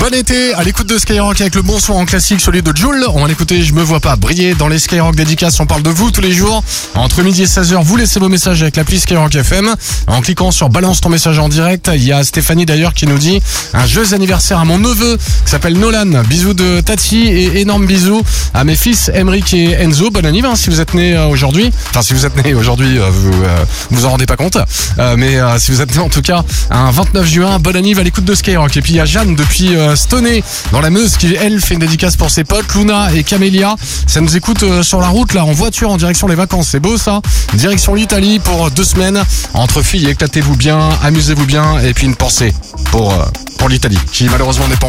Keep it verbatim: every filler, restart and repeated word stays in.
Bon été à l'écoute de Skyrock avec le bon son en classique, celui de Jul. On va l'écouter, je me vois pas briller dans les Skyrock dédicaces. On parle de vous tous les jours. Entre midi et seize heures, vous laissez vos messages avec l'appli Skyrock F M. En cliquant sur balance ton message en direct. Il y a Stéphanie d'ailleurs qui nous dit un joyeux anniversaire à mon neveu qui s'appelle Nolan. Bisous de Tati et énorme bisous à mes fils Emric et Enzo. Bonne anniversaire si vous êtes né euh, aujourd'hui. Enfin si vous êtes né aujourd'hui, euh, vous euh, vous en rendez pas compte. Euh, mais euh, si vous êtes né en tout cas un vingt-neuf juin, bonne anniversaire à l'écoute de Skyrock. Et puis il y a Jeanne depuis euh, Stoney dans la Meuse qui elle fait une dédicace pour ses potes Luna et Camélia. Ça nous écoute euh, sur la route là en voiture en direction des vacances. C'est beau ça. Direction l'Italie pour deux semaines entre filles. Éclatez-vous bien, amusez-vous bien et puis une pensée pour euh, pour l'Italie qui malheureusement n'est pas